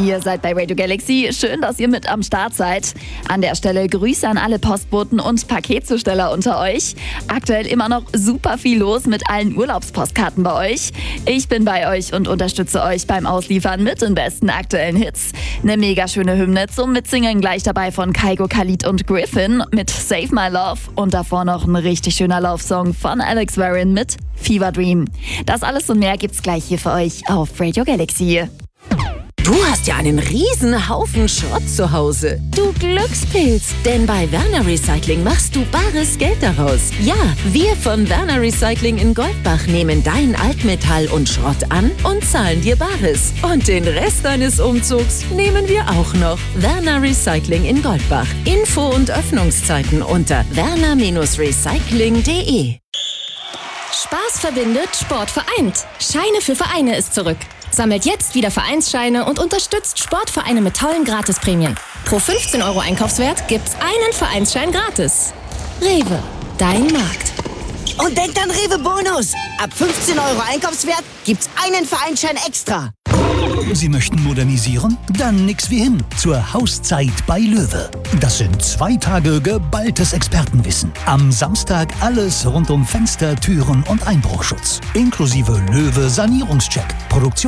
Ihr seid bei Radio Galaxy. Schön, dass ihr mit am Start seid. An der Stelle Grüße an alle Postboten und Paketzusteller unter euch. Aktuell immer noch super viel los mit allen Urlaubspostkarten bei euch. Ich bin bei euch und unterstütze euch beim Ausliefern mit den besten aktuellen Hits. Eine mega schöne Hymne zum Mitsingen gleich dabei von Kygo, Khalid und Griffin mit Save My Love. Und davor noch ein richtig schöner Love-Song von Alex Warren mit Fever Dream. Das alles und mehr gibt's gleich hier für euch auf Radio Galaxy. Du hast ja einen riesen Haufen Schrott zu Hause. Du Glückspilz, denn bei Werner Recycling machst du bares Geld daraus. Ja, wir von Werner Recycling in Goldbach nehmen dein Altmetall und Schrott an und zahlen dir Bares. Und den Rest deines Umzugs nehmen wir auch noch. Werner Recycling in Goldbach. Info und Öffnungszeiten unter werner-recycling.de. Spaß verbindet, Sport vereint. Scheine für Vereine ist zurück. Sammelt jetzt wieder Vereinsscheine und unterstützt Sportvereine mit tollen Gratisprämien. Pro 15 € Einkaufswert gibt's einen Vereinsschein gratis. Rewe, dein Markt. Und denkt an Rewe Bonus. Ab 15 € Einkaufswert gibt's einen Vereinsschein extra. Sie möchten modernisieren? Dann nix wie hin zur Hauszeit bei Löwe. Das sind 2 Tage geballtes Expertenwissen. Am Samstag alles rund um Fenster, Türen und Einbruchschutz. Inklusive Löwe Sanierungscheck, Produktion